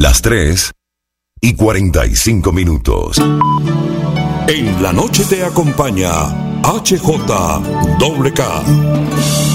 Las 3:45. En la noche te acompaña HJWK.